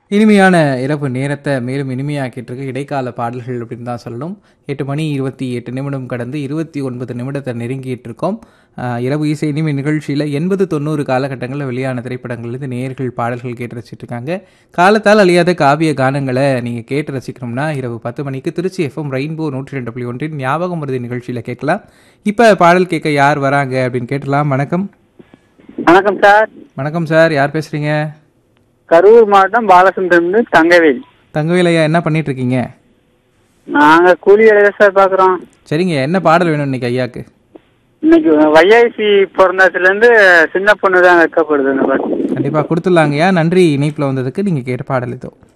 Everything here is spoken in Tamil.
இனிமையான இரவு நேரத்தை மேலும் இனிமையாக்கிட்டு இருக்கு இடைக்கால பாடல்கள் அப்படின்னு தான் சொல்லணும். 8 மணி 28 நிமிடம் கடந்து 29 நிமிடத்தை நெருங்கிட்டு இருக்கோம். இரவு இசை இனிமை நிகழ்ச்சியில் 80-90 காலகட்டங்களில் வெளியான திரைப்படங்கள்லேருந்து நேயர்கள் பாடல்கள் கேட்டு ரசிச்சுட்டு இருக்காங்க. காலத்தால் அழியாத காவிய கானங்களை நீங்கள் கேட்டு ரசிக்கணும்னா இரவு 10 மணிக்கு திருச்சி எஃப்எம் ரெயின்போ 102.1 ஞாபகம் மருதி நிகழ்ச்சியில் கேட்கலாம். இப்போ பாடல் கேட்க யார் வராங்க அப்படின்னு கேட்டலாம். வணக்கம். வணக்கம் சார். வணக்கம் சார், யார் பேசுறீங்க? கரூர் மாவட்டம் பாலசுந்தரம் தங்கவேல். தங்கவேல் ஐயா, என்ன பண்ணிட்டு இருக்கீங்க? நாங்க கூலி வேலை சார் பாக்குறோம். சரிங்க, என்ன பாடல் வேணும் இன்னைக்கு ஐயாக்கு? இன்னைக்கு வைஐசி பிறந்ததுல இருந்து சின்ன பொண்ணு தான் வைக்கப்படுது. கண்டிப்பா கொடுத்துடலாங்கய்யா. நன்றி இணைப்புல வந்ததுக்கு. நீங்க கேட்ட பாடல் இதோ.